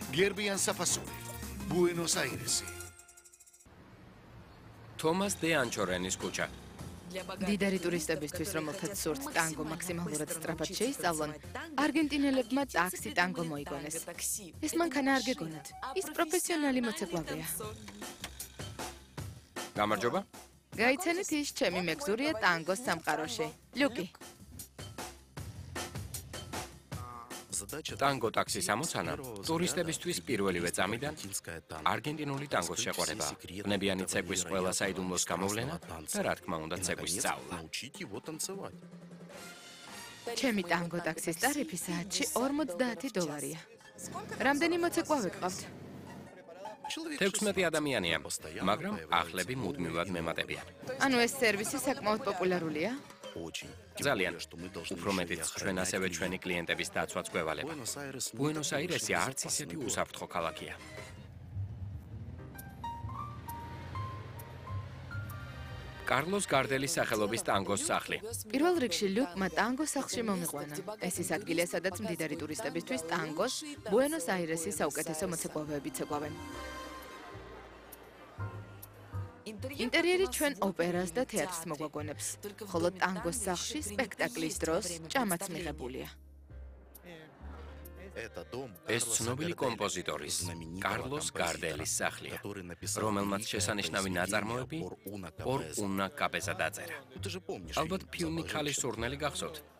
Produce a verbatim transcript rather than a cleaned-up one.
გერბიან საფასური, ბუენოს-აირესი. თომას დე ანჩორენის ქუჩა. დიდარი ტურისტებისთვის, რომელთაც სურთ ტანგო მაქსიმალურად სწრაფად შეისწავლონ, არგენტინელებმა ტაქსი ტანგო მოიგონეს. ეს მანქანა არ გეგონათ. ის პროფესიონალი მოცეკვავეა. გამარჯობა. გაიცანით, ის ჩემი მეგზურია ტანგოს სამყაროში. ლიუკი. ტანგო ტაქსის ამოცანა ტურისტებისთვის პირველივე წამიდან არგენტინული ტანგოს შეყვარება, ბნებიანი ცეკვის ყველა საიდუმლოს გამოვლენა და რა თქმა უნდა ცეკვის სწავლა. ჩემი ტანგო ტაქსის ტარიფი საათში ორმოცდაათი დოლარია. რამდენი მოცეკვავე გყავთ? თექვსმეტი ადამიანია, მაგრამ ახლები მუდმივად მემატებიან. ანუ ეს სერვისი საკმაოდ პოპულარულია? ძალიან. უფრო მეტიც ჩვენ ასევე ჩვენი კლიენტების დაცვაც გვევალება. ბუენოს-აირესი არც ისეთი უსაფრთხო ქალაქია. კარლოს გარდელის სახელობის ტანგოს სახლი. პირველ რიგში ლიუკმა ტანგოს სახლში მომიყვანა. ეს ის ადგილია, სადაც მდიდარი ტურისტებისთვის ტანგოს, ბუენოს-აირესის საუკეთესო მოცეკვავეები ცეკვავენ. ინტერიერი ჩვენ ოპერას და თეატრს მოგვაგონებს, ხოლო ტანგოს სახლში სპექტაკლის დროს ჭამაც მიღებულია. ეს ცნობილი კომპოზიტორის, კარლოს გარდელის სახლია, რომელმაც შესანიშნავი ნაწარმოები ორ უნა კაპეზა დაწერა. ალბათ ფილმი ქალის სურნელი გახსოვთ?